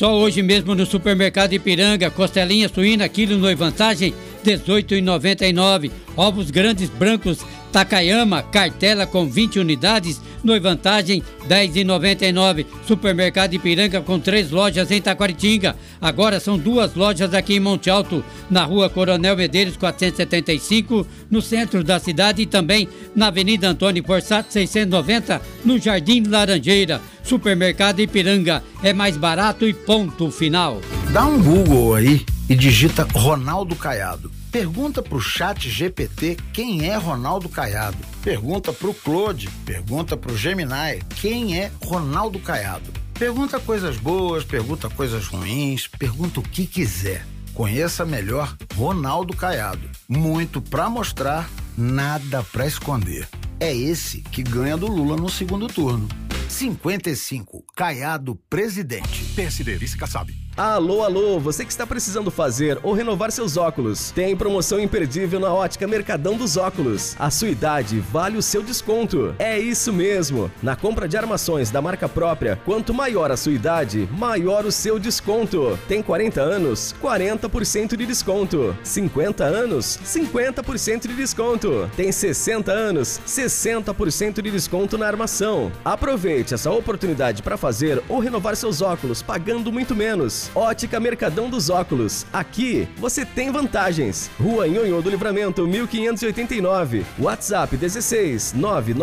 Só hoje mesmo no supermercado Ipiranga, costelinha suína, quilo Noivantagem, R$ 18,99. Ovos grandes brancos Takayama, cartela com 20 unidades, Noivantagem, R$ 10,99. Supermercado Ipiranga com 3 lojas em Taquaritinga. Agora são 2 lojas aqui em Monte Alto, na rua Coronel Medeiros 475, no centro da cidade, e também na Avenida Antônio Forsato 690, no Jardim Laranjeira. Supermercado Ipiranga, é mais barato e ponto final. Dá um Google aí e digita Ronaldo Caiado. Pergunta pro Chat GPT quem é Ronaldo Caiado. Pergunta pro Claude, pergunta pro Gemini quem é Ronaldo Caiado. Pergunta coisas boas, pergunta coisas ruins, pergunta o que quiser. Conheça melhor Ronaldo Caiado. Muito pra mostrar, nada pra esconder. É esse que ganha do Lula no segundo turno. 55, Caiado presidente. PSD, vice-Kassab. Alô, alô, você que está precisando fazer ou renovar seus óculos. Tem promoção imperdível na Ótica Mercadão dos Óculos. A sua idade vale o seu desconto. É isso mesmo. Na compra de armações da marca própria, quanto maior a sua idade, maior o seu desconto. Tem 40 anos? 40% de desconto. 50 anos? 50% de desconto. Tem 60 anos? 60% de desconto na armação. Aproveite essa oportunidade para fazer ou renovar seus óculos pagando muito menos. Ótica Mercadão dos Óculos. Aqui você tem vantagens. Rua Nhonhô do Livramento, 1589. WhatsApp 16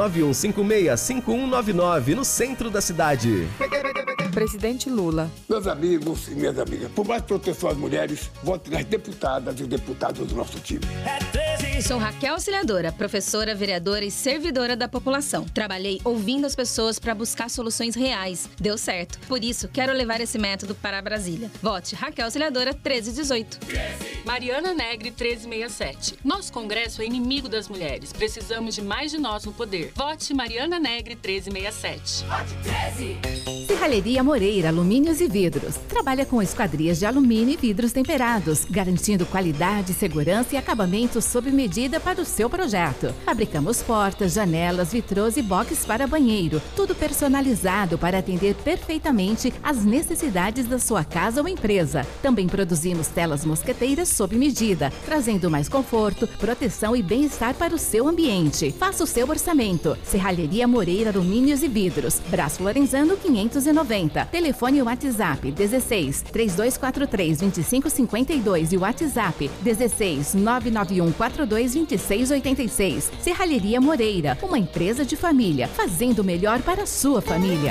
991565199, no centro da cidade. Presidente Lula. Meus amigos e minhas amigas, por mais proteção às mulheres, vote nas deputadas e deputados do nosso time. Sou Raquel Auxiliadora, professora, vereadora e servidora da população. Trabalhei ouvindo as pessoas para buscar soluções reais. Deu certo. Por isso, quero levar esse método para Brasília. Vote Raquel Auxiliadora 1318. Mariana Negri 1367. Nosso Congresso é inimigo das mulheres. Precisamos de mais de nós no poder. Vote Mariana Negri 1367. Vote 13. Serralheria Moreira, alumínios e vidros. Trabalha com esquadrias de alumínio e vidros temperados, garantindo qualidade, segurança e acabamento sob medida para o seu projeto. Fabricamos portas, janelas, vitrôs e boxes para banheiro. Tudo personalizado para atender perfeitamente às necessidades da sua casa ou empresa. Também produzimos telas mosqueteiras sob medida, trazendo mais conforto, proteção e bem-estar para o seu ambiente. Faça o seu orçamento. Serralheria Moreira, alumínios e vidros. Braço Lorenzano 590. Telefone e WhatsApp 16 3243 2552 e WhatsApp 16 991 42 2686. Serralheria Moreira, uma empresa de família, fazendo o melhor para a sua família.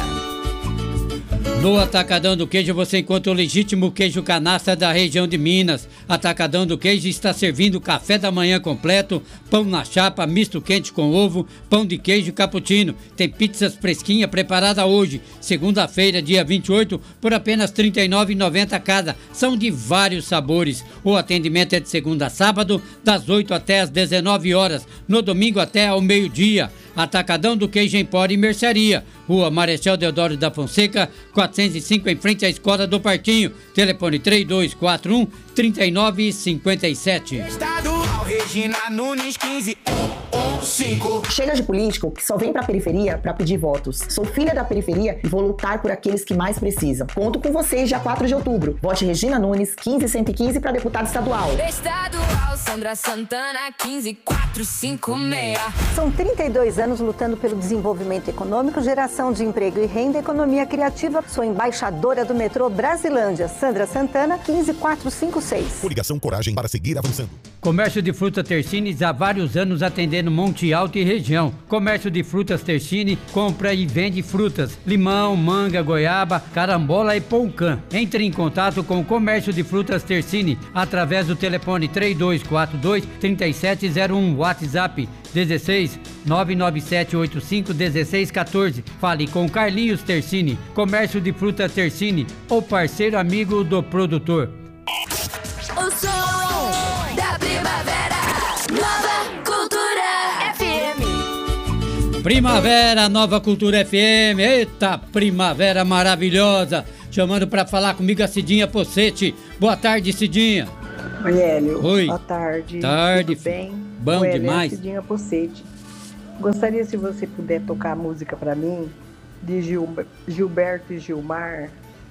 No Atacadão do Queijo você encontra o legítimo queijo canastra da região de Minas. Atacadão do Queijo está servindo café da manhã completo, pão na chapa, misto quente com ovo, pão de queijo cappuccino. Tem pizzas fresquinha preparada hoje, segunda-feira, dia 28, por apenas R$ 39,90 cada. São de vários sabores. O atendimento é de segunda a sábado, das 8 até as 19 horas, no domingo até ao meio-dia. Atacadão do Queijo Empório e Mercearia, Rua Marechal Deodoro da Fonseca, 405, em frente à Escola do Parquinho. Telefone 3241-3957. Regina Nunes 15. Chega de político que só vem pra periferia pra pedir votos. Sou filha da periferia e vou lutar por aqueles que mais precisam. Conto com vocês dia 4 de outubro. Vote Regina Nunes 15115 pra deputada estadual. Estadual Sandra Santana 15456. São 32 anos lutando pelo desenvolvimento econômico, geração de emprego e renda, economia criativa. Sou embaixadora do metrô Brasilândia. Sandra Santana 15456. Coligação Coragem para seguir avançando. Comércio de fruta Tercines há vários anos atendendo Monte Alto e região. Comércio de frutas Tercine compra e vende frutas, limão, manga, goiaba, carambola e poucã. Entre em contato com o Comércio de Frutas Tercine através do telefone 3242-3701, WhatsApp 16 99785 1614. Fale com Carlinhos Tercine. Comércio de frutas Tercine, o parceiro amigo do produtor. O som da primavera, Nova Cultura FM. Primavera, Nova Cultura FM. Eita, primavera maravilhosa. Chamando para falar comigo a Cidinha Pocete. Boa tarde, Cidinha. Oi, Hélio. Oi. Boa tarde. Tarde. Tudo bem? Bom Oi, demais. Cidinha Pocete. Gostaria, se você puder tocar a música para mim, de Gilberto e Gilmar,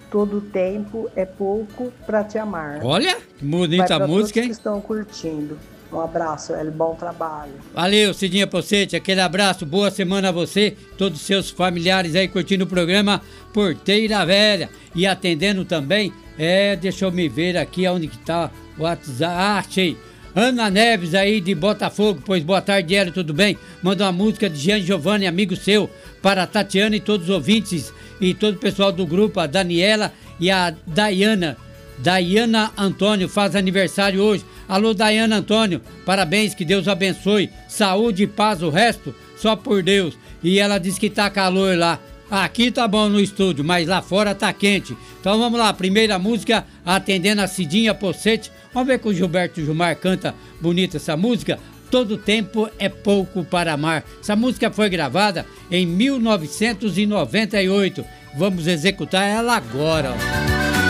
Todo tempo é pouco pra te amar. Olha, que bonita Vai pra música, todos hein? que estão curtindo. Um abraço, Hélio, bom trabalho. Valeu, Cidinha Pocete, aquele abraço, boa semana a você, todos os seus familiares aí curtindo o programa Porteira Velha. E atendendo também, deixa eu me ver aqui aonde que tá o WhatsApp. Achei. Ana Neves aí de Botafogo, pois boa tarde, Hélio, tudo bem? Manda uma música de Jean Giovanni, amigo seu, para a Tatiana e todos os ouvintes e todo o pessoal do grupo, a Daniela e a Daiana. Daiana Antônio faz aniversário hoje. Alô, Daiana Antônio, parabéns, que Deus abençoe. Saúde e paz, o resto só por Deus. E ela diz que tá calor lá. Aqui tá bom no estúdio, mas lá fora tá quente. Então vamos lá, primeira música, atendendo a Cidinha Pocete. Vamos ver que o Gilberto Gilmar canta bonita essa música. Todo tempo é pouco para amar. Essa música foi gravada em 1998. Vamos executar ela agora, ó.